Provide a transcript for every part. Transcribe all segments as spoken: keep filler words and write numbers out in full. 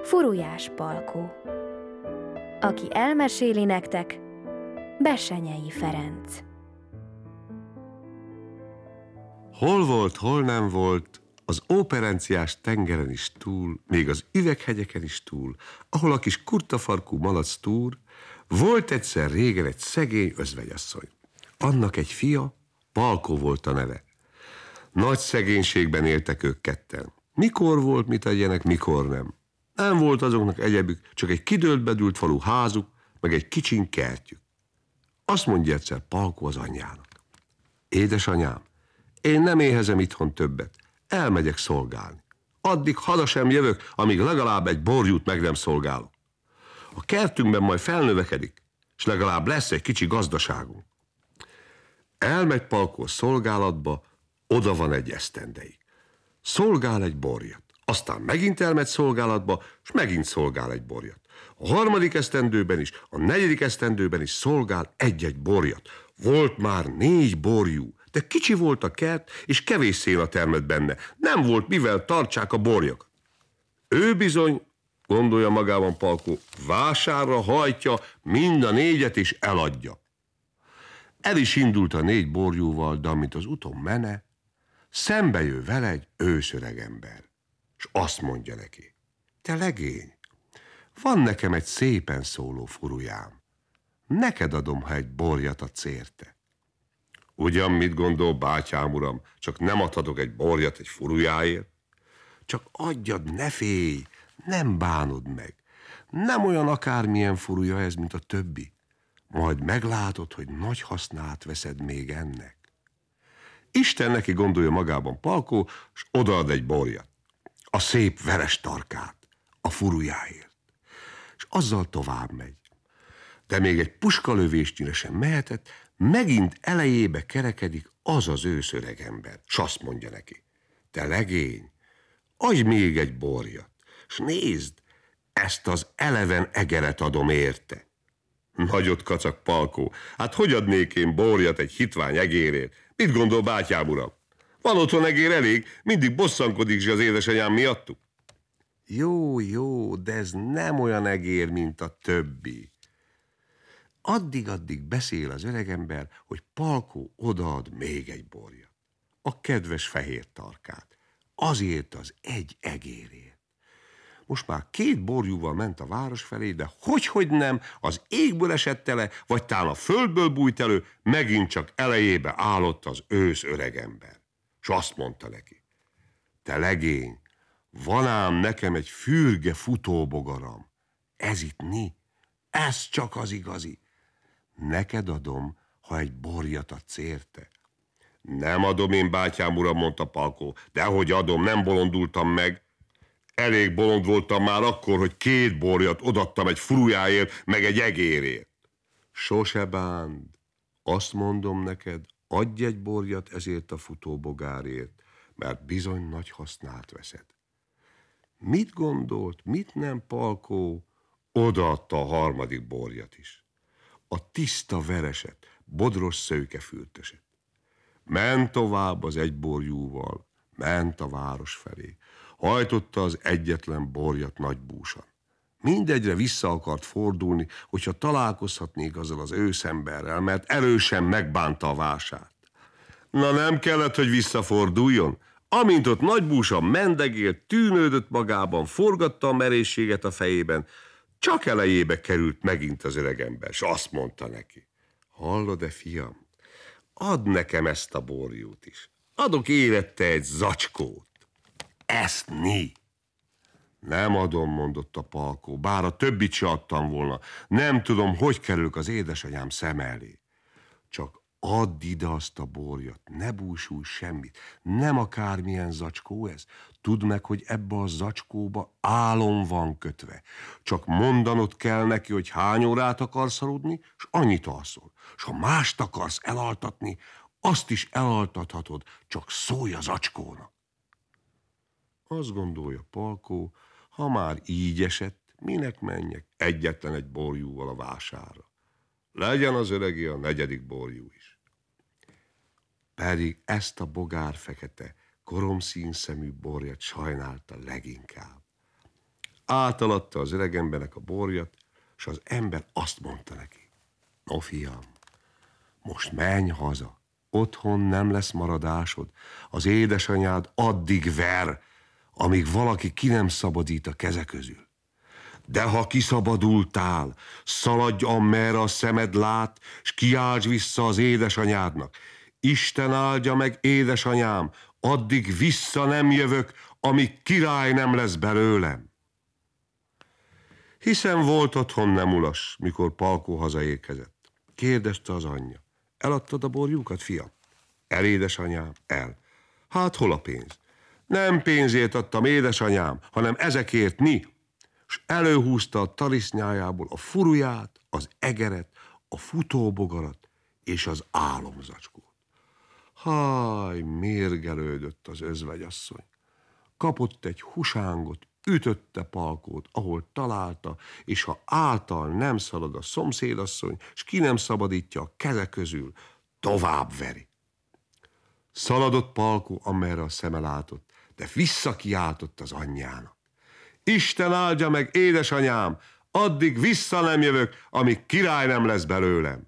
Furujás Palkó. Aki elmeséli nektek, Bessenyei Ferenc. Hol volt, hol nem volt, az óperenciás tengeren is túl, még az üveghegyeken is túl, ahol a kis kurtafarkú malac túr, volt egyszer régen egy szegény özvegyasszony. Annak egy fia, Palkó volt a neve. Nagy szegénységben éltek ők ketten. Mikor volt mit tegyenek, mikor nem. Nem volt azoknak egyebük, csak egy kidőlt-bedült falu házuk, meg egy kicsin kertjük. Azt mondja egyszer Palkó az anyjának: édesanyám, én nem éhezem itthon többet, elmegyek szolgálni. Addig haza sem jövök, amíg legalább egy borjút meg nem szolgálok. A kertünkben majd felnövekedik, és legalább lesz egy kicsi gazdaságunk. Elmegy Palkó szolgálatba, oda van egy esztendeig. Szolgál egy borjat, aztán megint elmegy szolgálatba, és megint szolgál egy borjat. A harmadik esztendőben is, a negyedik esztendőben is szolgál egy-egy borjat. Volt már négy borjú, de kicsi volt a kert, és kevés széna termett benne. Nem volt mivel tartsák a borjakat. Ő bizony, gondolja magában Palkó, vásárra hajtja mind a négyet, és eladja. El is indult a négy borjúval, de amint az uton mene, szembe jön vele egy őszöreg ember, és azt mondja neki: te legény, van nekem egy szépen szóló furujám. Neked adom, ha egy borjat adsz érte. Ugyan mit gondol, bátyám uram, csak nem adhatok egy borjat egy furujáért? Csak adjad, ne félj, nem bánod meg. Nem olyan akármilyen furuja ez, mint a többi. Majd meglátod, hogy nagy hasznát veszed még ennek. Isten neki, gondolja magában Palkó, és odaad egy borjat. A szép veres tarkát, a furujáért. És azzal tovább megy. De még egy puskalövésnyire sem mehetett, megint elejébe kerekedik az az őszöreg ember, s azt mondja neki: te legény, adj még egy borjat, s nézd, ezt az eleven egeret adom érte. Nagyot kacag Palkó, hát hogy adnék én borjat egy hitvány egérért? Mit gondol, bátyám uram? Van otthon egér elég, mindig bosszankodik is az édesanyám miattuk. Jó, jó, de ez nem olyan egér, mint a többi. Addig-addig beszél az öregember, hogy Palkó odaad még egy borjat. A kedves fehér tarkát. Azért az egy egérért. Most már két borjúval ment a város felé, de hogyhogy nem, az égből esett ele, vagy talán a földből bújt elő, megint csak elejébe állott az ősz öregember. S azt mondta neki: te legény, van ám nekem egy fürge futóbogaram. Ez itt mi? Ez csak az igazi. Neked adom, ha egy borjat adsz érte. Nem adom én, bátyám uram, mondta Palkó. Dehogy adom, nem bolondultam meg. Elég bolond voltam már akkor, hogy két borjat odaadtam egy furujáért, meg egy egérért. Sose bánd, azt mondom neked, adj egy borjat ezért a futóbogárért, mert bizony nagy hasznát veszed. Mit gondolt, mit nem Palkó? Odaadta a harmadik borjat is. A tiszta vereset, bodros szőkefürtöset. Ment tovább az egy borjúval, ment a város felé. Hajtotta az egyetlen borjat nagy búsan. Mindegyre vissza akart fordulni, hogyha találkozhatnék azzal az őszemberrel, mert erősen megbánta a vásárt. Na nem kellett, hogy visszaforduljon. Amint ott nagy búsan mendegélt, tűnődött magában, forgatta a merészséget a fejében, csak elejébe került megint az öregember, s azt mondta neki: hallod-e, fiam, add nekem ezt a borjút is. Adok érette egy zacskót. Ezt mi? Nem adom, mondotta Palkó, bár a többit se adtam volna. Nem tudom, hogy kerülök az édesanyám szem elé. Csak add ide azt a borjat, ne búsulj semmit. Nem akármilyen zacskó ez. Tudd meg, hogy ebbe a zacskóba álom van kötve. Csak mondanod kell neki, hogy hány órát akarsz aludni, s annyit alszol. S ha mást akarsz elaltatni, azt is elaltathatod, csak szólj a zacskónak. Azt gondolja Palkó, ha már így esett, minek menjek egyetlen egy borjúval a vásárra. Legyen az öregé a negyedik borjú is. Pedig ezt a bogár fekete, koromszín szemű borjat sajnálta leginkább. átalatta az öreg embernek a borjat, és az ember azt mondta neki: no fiam, most menj haza, otthon nem lesz maradásod, az édesanyád addig ver, amíg valaki ki nem szabadít a keze közül. De ha kiszabadultál, szaladj amerre a szemed lát, s kiáltsd vissza az édesanyádnak: Isten áldja meg, édesanyám, addig vissza nem jövök, amíg király nem lesz belőlem. Hiszen volt otthon nem ulas, mikor Palkó hazaérkezett. Kérdezte az anyja: eladtad a borjukat, fiam? El, édesanyám, el. Hát hol a pénz? Nem pénzért adtam, édesanyám, hanem ezekért mi. És előhúzta a tarisznyájából a furuját, az egeret, a futóbogarat és az álomzacskót. Háj, mérgelődött az özvegyasszony. Kapott egy husángot, ütötte Palkót, ahol találta, és ha által nem szalad a szomszédasszony, s ki nem szabadítja a keze közül, tovább veri. Szaladott Palkó, amerre a szeme látott, de visszakiáltott az anyjának: Isten áldja meg, édesanyám, addig vissza nem jövök, amíg király nem lesz belőlem.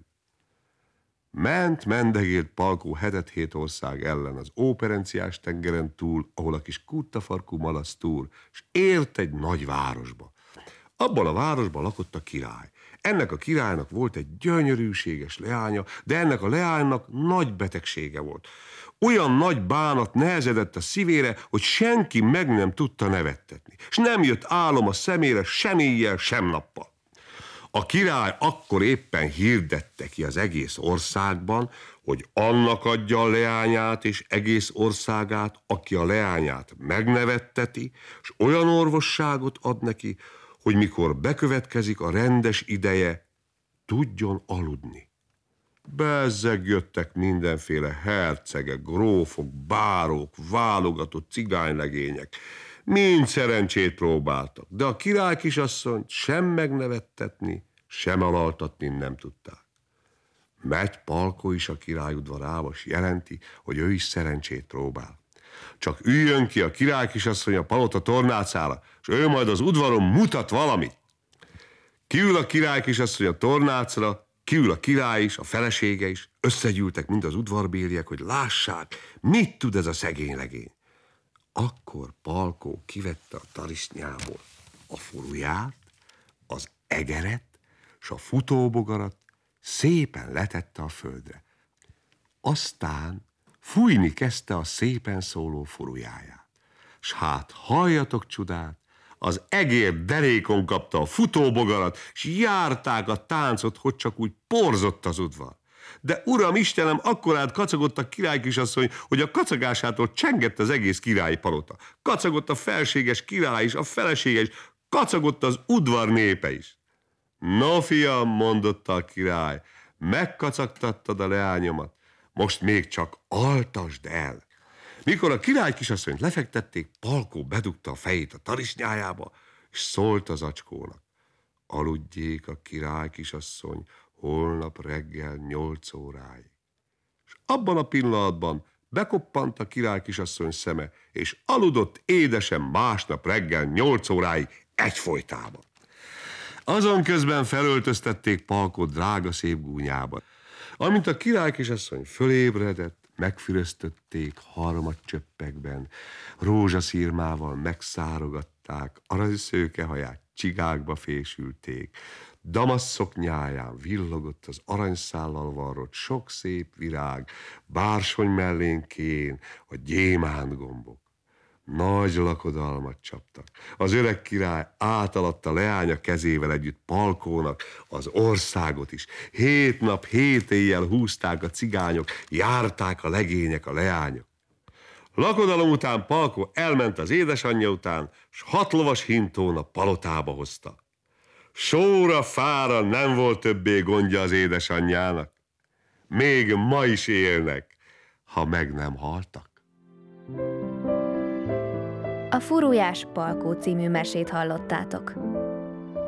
Ment, mendegélt Palkó hetet hét ország ellen az Óperenciás tengeren túl, ahol a kis kurtafarkú malac túr, és ért egy nagy városba. Abban a városban lakott a király. Ennek a királynak volt egy gyönyörűséges leánya, de ennek a leánynak nagy betegsége volt. Olyan nagy bánat nehezedett a szívére, hogy senki meg nem tudta nevettetni, és nem jött álom a szemére sem éjjel, sem nappal. A király akkor éppen hirdette ki az egész országban, hogy annak adja a leányát és egész országát, aki a leányát megnevetteti, és olyan orvosságot ad neki, hogy mikor bekövetkezik a rendes ideje, tudjon aludni. Bezzeg jöttek mindenféle hercegek, grófok, bárók, válogatott cigánylegények. Mind szerencsét próbáltak, de a király kisasszonyt sem megnevettetni, sem alaltatni nem tudták. Megy Palkó is a király udvarába, s jelenti, hogy ő is szerencsét próbál. Csak üljön ki a király kisasszony a palota tornácára, és ő majd az udvaron mutat valamit. Kiül a király kisasszony a tornácra, kiül a király is, a felesége is, összegyűltek mind az udvarbéliek, hogy lássák, mit tud ez a szegény legény. Akkor Palkó kivette a tarisznyából a furuját, az egeret, s a futóbogarat szépen letette a földre. Aztán fújni kezdte a szépen szóló furujáját. S hát halljatok csodát, az egér derékon kapta a futóbogarat, s járták a táncot, hogy csak úgy porzott az udvar. De uram Istenem, akkorát kacagott a király kisasszony, hogy a kacagásától csengett az egész királyi palota. Kacagott a felséges király is, a felesége is, kacagott az udvar népe is. No, fiam, mondotta a király, megkacagtattad a leányomat, most még csak altasd el. Mikor a király kisasszonyt lefektették, Palkó bedugta a fejét a tarisznyájába, és szólt az zacskónak: aludjék a király kisasszony holnap reggel nyolc óráig. És abban a pillanatban bekoppant a király kisasszony szeme, és aludott édesen másnap reggel nyolc óráig egyfolytában. Azon közben felöltöztették Palkót drága szép gúnyába. Amint a király kisasszony fölébredett, megfüröztötték harmadcsöppekben, rózsaszírmával megszárogatták, aranyszőkehaját csigákba fésülték, damasszoknyáján villogott az aranyszállal varrott sok szép virág, bársony mellénkén a gyémánt gombok. Nagy lakodalmat csaptak. Az öreg király átalatta leánya kezével együtt Palkónak az országot is. Hét nap, hét éjjel húzták a cigányok, járták a legények, a leányok. Lakodalom után Palkó elment az édesanyja után, s hat lovas hintón a palotába hozta. Sóra, fára nem volt többé gondja az édesanyjának. Még ma is élnek, ha meg nem haltak. A Furujás Palkó című mesét hallottátok.